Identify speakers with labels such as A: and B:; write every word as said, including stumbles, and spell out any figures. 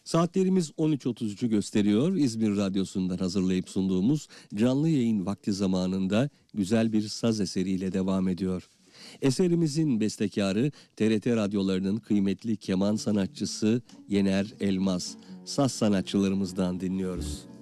A: Saatlerimiz on üç otuz üçü gösteriyor. İzmir Radyosu'ndan hazırlayıp sunduğumuz canlı yayın vakti zamanında güzel bir saz eseriyle devam ediyor. Eserimizin bestekarı T R T radyolarının kıymetli keman sanatçısı Yener Elmaz. Saz sanatçılarımızdan dinliyoruz.